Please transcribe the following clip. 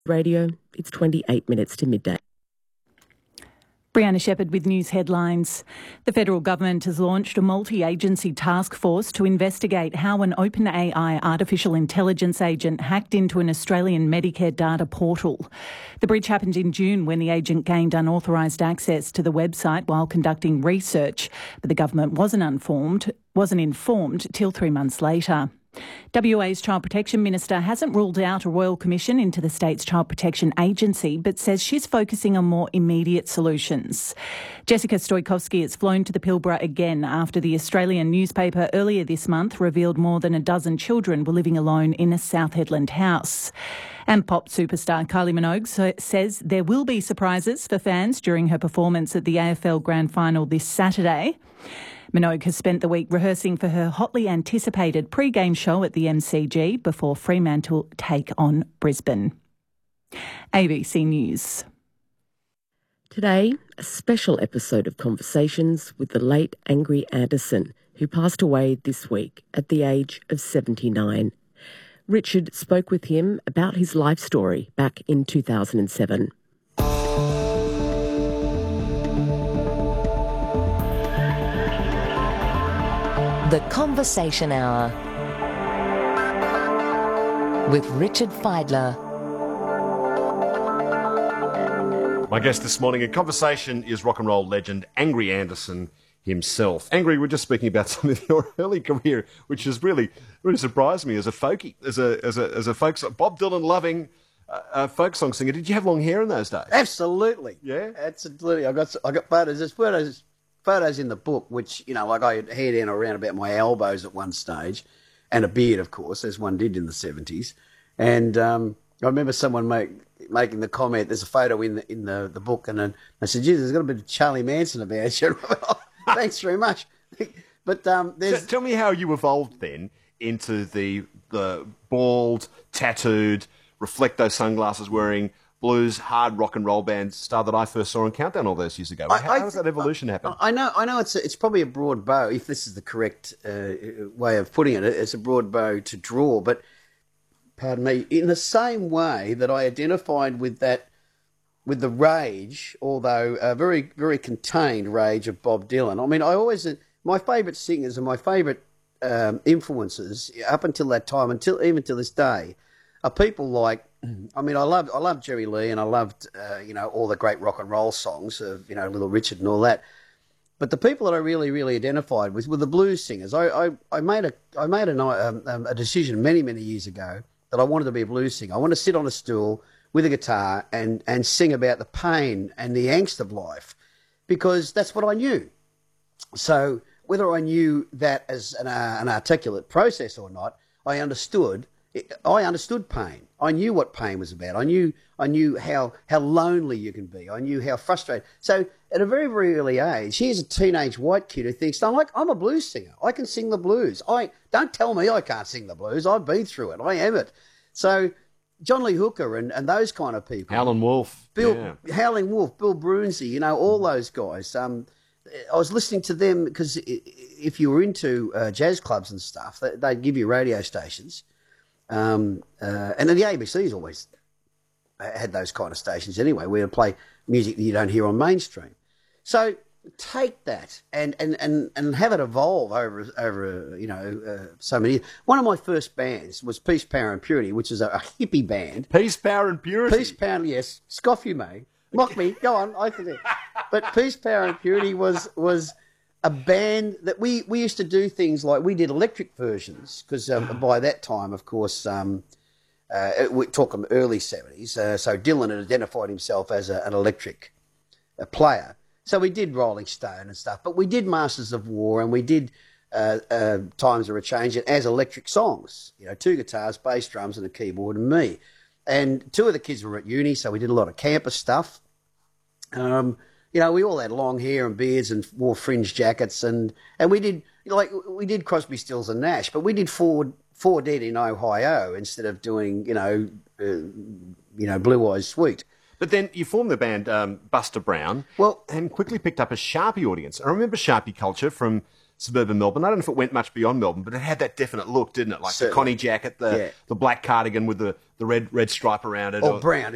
Radio, it's 28 minutes to midday. Brianna Shepherd with news headlines. The federal government has launched a multi-agency task force to investigate how an OpenAI artificial intelligence agent hacked into an Australian Medicare data portal. The breach happened in June when the agent gained unauthorised access to the website while conducting research, but the government wasn't informed till 3 months later. WA's Child Protection Minister hasn't ruled out a royal commission into the state's Child Protection Agency, but says she's focusing on more immediate solutions. Jessica Stoikovsky has flown to the Pilbara again after the Australian newspaper earlier this month revealed more than a dozen children were living alone in a South Hedland house. And pop superstar Kylie Minogue says there will be surprises for fans during her performance at the AFL Grand Final this Saturday. Minogue has spent the week rehearsing for her hotly anticipated pre-game show at the MCG before Fremantle take on Brisbane. ABC News. Today, a special episode of Conversations with the late Angry Anderson, who passed away this week at the age of 79. Richard spoke with him about his life story back in 2007. The Conversation Hour with Richard Fidler. My guest this morning in conversation is rock and roll legend Angry Anderson himself. Angry, we're just speaking about some of your early career, which has really surprised me as a folkie, as a folk song, Bob Dylan loving folk song singer. Did you have long hair in those days? Absolutely. Yeah? Absolutely. I got photos. There's photos in the book, which, you know, like I had hair down around about my elbows at one stage, and a beard, of course, as one did in the 70s. And I remember someone making the comment, there's a photo in the book, and then I said, geez, there's got a bit of Charlie Manson about you. Thanks very much. But there's... Tell me how you evolved then into the bald, tattooed, reflecto sunglasses wearing blues, hard rock and roll band star that I first saw on Countdown all those years ago. How does that evolution happen? I know it's probably a broad bow, if this is the correct way of putting it. It's a broad bow to draw, but, pardon me, in the same way that I identified with the rage, although a very, very contained rage of Bob Dylan. I mean, my favourite singers and my favourite influences up until that time, even to this day, are people like, I mean, I loved Jerry Lee, and I loved, all the great rock and roll songs of, Little Richard and all that. But the people that I really, really identified with were the blues singers. I made a decision many, many years ago that I wanted to be a blues singer. I wanted to sit on a stool with a guitar and sing about the pain and the angst of life, because that's what I knew. So whether I knew that as an articulate process or not, I understood pain. I knew what pain was about. I knew how lonely you can be. I knew how frustrated. So at a very, very early age, here's a teenage white kid who thinks, I'm a blues singer. I can sing the blues. Don't tell me I can't sing the blues. I've been through it. I am it. So John Lee Hooker and those kind of people. Howlin' Wolf. Howlin' Wolf, Bill Brunsey, all those guys. I was listening to them because if you were into jazz clubs and stuff, they'd give you radio stations. And then the ABC's always had those kind of stations anyway, where you play music that you don't hear on mainstream. So take that and have it evolve over so many years. One of my first bands was Peace, Power and Purity, which is a hippie band. Peace, Power and Purity? Peace, Power, yes. Scoff you may. Mock me. Go on. I forget. But Peace, Power and Purity was a band that we used to do things like, we did electric versions, because by that time, of course, we talk them early 70s, so Dylan had identified himself as an electric player. So we did Rolling Stone and stuff, but we did Masters of War, and we did Times Are A-Changin' as electric songs, 2 guitars, bass drums and a keyboard and me. And 2 of the kids were at uni, so we did a lot of campus stuff. We all had long hair and beards and wore fringe jackets, and we did Crosby, Stills and Nash, but we did Four Dead in Ohio instead of doing Blue Eyes Sweet. But then you formed the band Buster Brown, and quickly picked up a Sharpie audience. I remember Sharpie culture from suburban Melbourne. I don't know if it went much beyond Melbourne, but it had that definite look, didn't it? Like certainly. The Connie jacket, the black cardigan with the red stripe around it. Or brown.